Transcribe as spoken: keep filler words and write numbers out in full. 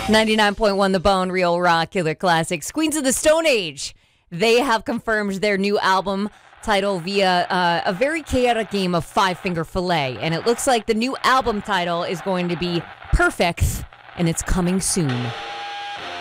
ninety-nine point one The Bone, Real Rock Killer Classics. Queens of the Stone Age. They have confirmed their new album title via uh, a very chaotic game of Five Finger Filet. And it looks like the new album title is going to be Perfect, and it's coming soon.